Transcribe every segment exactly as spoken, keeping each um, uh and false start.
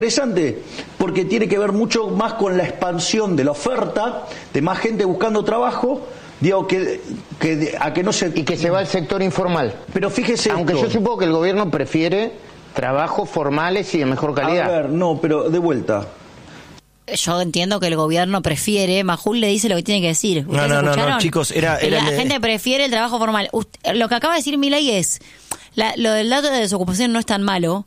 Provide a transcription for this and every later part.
Interesante, porque tiene que ver mucho más con la expansión de la oferta, de más gente buscando trabajo, digo, que, que a que no se... Y que se va al sector informal. Pero fíjese Aunque esto. yo supongo que el gobierno prefiere trabajos formales y de mejor calidad. A ver, no, pero de vuelta. Yo entiendo que el gobierno prefiere, Majul le dice lo que tiene que decir. No, no, no, no, chicos, era... era la el... gente prefiere el trabajo formal. Usted, lo que acaba de decir Milei es, la, lo del dato de desocupación no es tan malo,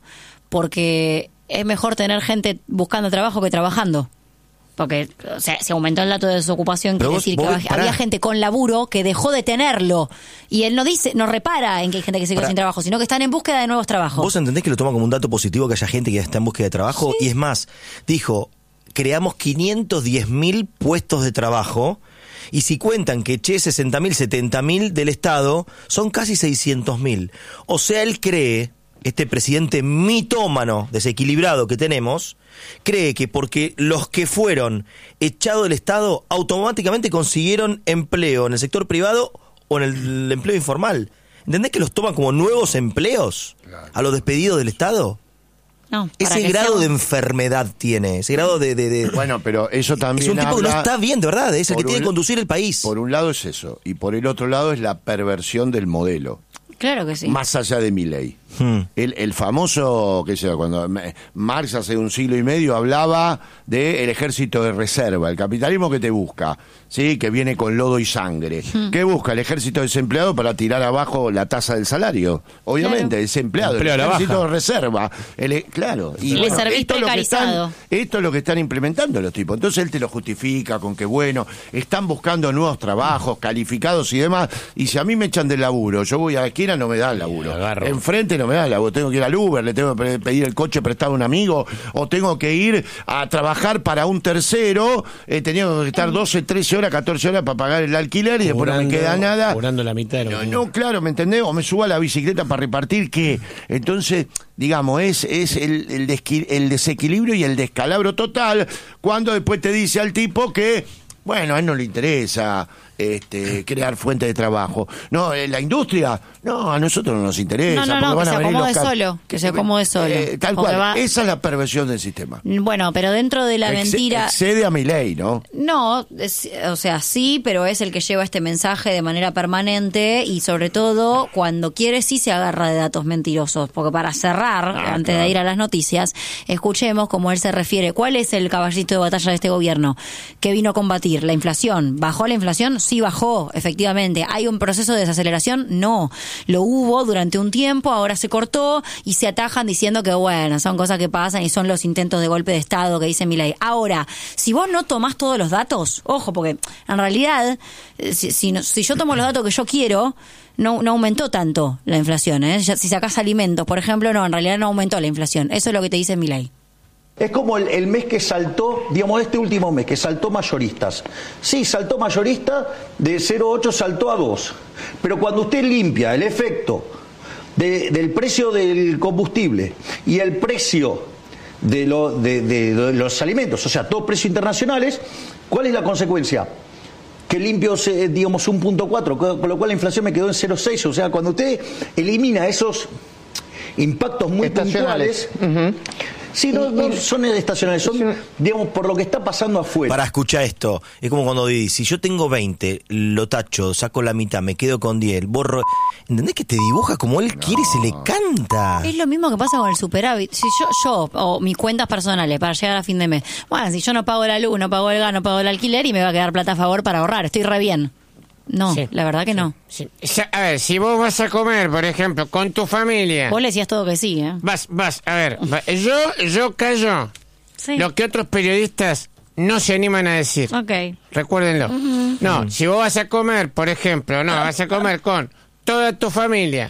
porque es mejor tener gente buscando trabajo que trabajando. Porque, o sea, si aumentó el dato de desocupación, quiere decir que había pará. gente con laburo que dejó de tenerlo. Y él no dice, no repara en que hay gente que se quedó pará. sin trabajo, sino que están en búsqueda de nuevos trabajos. ¿Vos entendés que lo toma como un dato positivo que haya gente que está en búsqueda de trabajo? Sí. Y es más, dijo, creamos quinientos diez mil puestos de trabajo. Y si cuentan que, che, sesenta mil, setenta mil del Estado, son casi seiscientos mil. O sea, él cree... este presidente mitómano, desequilibrado que tenemos, cree que porque los que fueron echados del Estado automáticamente consiguieron empleo en el sector privado o en el empleo informal. ¿Entendés que los toman como nuevos empleos a los despedidos del Estado? No, ese grado sea... de enfermedad tiene, ese grado de... de, de... Bueno, pero eso también es un tipo habla... que no está bien, de verdad, es el que un... tiene que conducir el país. Por un lado es eso, y por el otro lado es la perversión del modelo. Claro que sí. Más allá de Milei. Hmm. El, el famoso, qué sé yo, cuando Marx hace un siglo y medio hablaba del ejército de reserva, el capitalismo que te busca, ¿sí? Que viene con lodo y sangre. Hmm. ¿Qué busca? El ejército desempleado para tirar abajo la tasa del salario. Obviamente, claro. desempleado, el ejército de reserva. El, claro. Y bueno, esto, es lo que están, esto es lo que están implementando los tipos. Entonces él te lo justifica con que, bueno, están buscando nuevos trabajos, calificados y demás. Y si a mí me echan del laburo, yo voy a la esquina, no me dan laburo. Enfrente no me da laburo. Tengo que ir al Uber, le tengo que pedir el coche prestado a un amigo, o tengo que ir a trabajar para un tercero, eh, tenía que estar doce, trece horas, catorce horas para pagar el alquiler y después no me queda nada. Cobrando la mitad. No, no, claro, ¿me entendés? O me subo a la bicicleta para repartir, ¿qué? Entonces, digamos, es, es el, el, desqui, el desequilibrio y el descalabro total cuando después te dice al tipo que, bueno, a él no le interesa este, crear fuente de trabajo. No, en la industria, no, a nosotros no nos interesa. No, no, no, que se acomode solo, que se acomode solo. Eh, tal cual, va... esa es la perversión del sistema. Bueno, pero dentro de la Ex mentira... Excede a Milei, ¿no? No, es, o sea, sí, pero es el que lleva este mensaje de manera permanente y sobre todo cuando quiere sí se agarra de datos mentirosos, porque para cerrar, ah, antes claro. de ir a las noticias, escuchemos cómo él se refiere. ¿Cuál es el caballito de batalla de este gobierno que vino a combatir? La inflación. ¿Bajó la inflación? Sí bajó, efectivamente. ¿Hay un proceso de desaceleración? No. Lo hubo durante un tiempo, ahora se cortó y se atajan diciendo que, bueno, son cosas que pasan y son los intentos de golpe de Estado que dice Milei. Ahora, si vos no tomás todos los datos, ojo, porque en realidad, si, si, no, si yo tomo los datos que yo quiero, no, no aumentó tanto la inflación, ¿eh? Si sacás alimentos, por ejemplo, no, en realidad no aumentó la inflación. Eso es lo que te dice Milei. Es como el, el mes que saltó, digamos, este último mes, que saltó mayoristas. Sí, saltó mayorista, de cero coma ocho saltó a dos. Pero cuando usted limpia el efecto de, del precio del combustible y el precio de, lo, de, de, de los alimentos, o sea, todos precios internacionales, ¿cuál es la consecuencia? Que limpio, digamos, un punto cuatro, con lo cual la inflación me quedó en cero coma seis. O sea, cuando usted elimina esos impactos muy puntuales... Uh-huh. Sí, no, no son estacionales, son, digamos, por lo que está pasando afuera. Para escuchar esto, es como cuando dices, si yo tengo veinte, lo tacho, saco la mitad, me quedo con diez, borro... ¿Entendés que te dibuja como él no. quiere y se le canta? Es lo mismo que pasa con el superávit. Si yo, yo, o mis cuentas personales para llegar a fin de mes, bueno, si yo no pago la luz, no pago el gas, no pago el alquiler y me va a quedar plata a favor para ahorrar, estoy re bien. No, sí, la verdad que sí, no. Sí. A ver, si vos vas a comer, por ejemplo, con tu familia... Vos le decías todo que sí, ¿eh? Vas, vas, a ver, yo, yo callo sí. lo que otros periodistas no se animan a decir. Ok. Recuérdenlo. Uh-huh. No, uh-huh. si vos vas a comer, por ejemplo, no, vas a comer con toda tu familia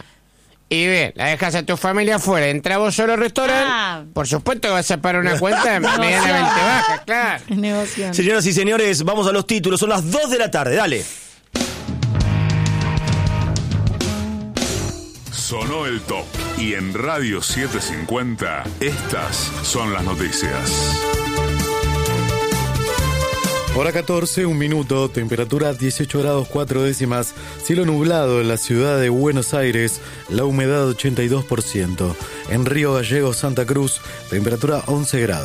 y ve, la dejas a tu familia afuera, entra vos solo al restaurante, ah. por supuesto que vas a pagar una cuenta medianamente baja, claro. Negociando. Señoras y señores, vamos a los títulos, son las dos de la tarde, dale. Sonó el top y en Radio setecientos cincuenta estas son las noticias. Hora catorce, un minuto, temperatura dieciocho grados cuatro décimas, cielo nublado en la ciudad de Buenos Aires, la humedad ochenta y dos por ciento. En Río Gallegos, Santa Cruz, temperatura once grados.